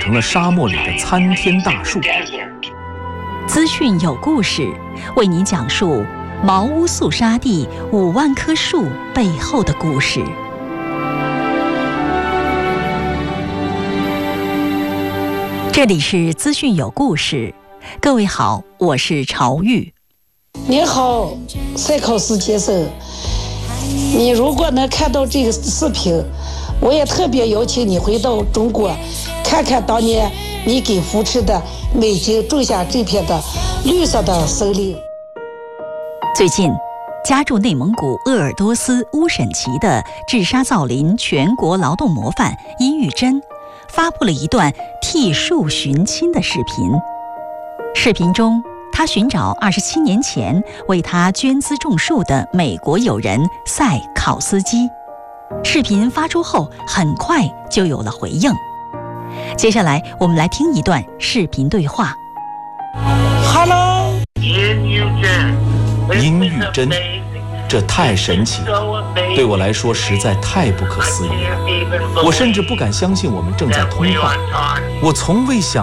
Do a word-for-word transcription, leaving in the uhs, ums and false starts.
成了沙漠里的参天大树。 资讯有故事，为你讲述茅屋肃杀地五万棵树背后的故事。这里是资讯有故事，各位好，我是朝玉。 你好，赛考斯先生，你如果能看到这个视频，我也特别邀请你回到中国，看看当年你给扶持的美军种下这片的绿色的森林。 最近，家住内蒙古鄂尔多斯乌审旗的治沙造林全国劳动模范殷玉珍发布了一段替树寻亲的视频。视频中，他寻找二十七年前为他捐资种树的美国友人塞考斯基。视频发出后，很快就有了回应。接下来，我们来听一段视频对话。 Hello， 殷玉珍，这太神奇，对我来说实在太不可思议了。我甚至不敢相信我们正在通话。我从未想